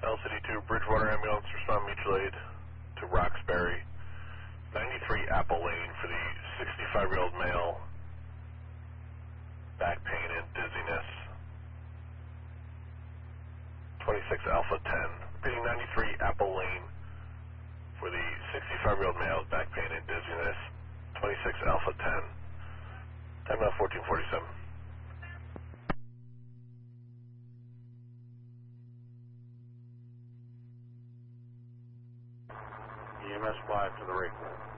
LCD2, Bridgewater Ambulance, respond mutual aid to Roxbury, 93 Apple Lane for the 65-year-old male, back pain and dizziness. 26 Alpha 10, repeating 93 Apple Lane for the 65-year-old male, back pain and dizziness. 26 Alpha 10, time now 1447. EMS 5 to the right.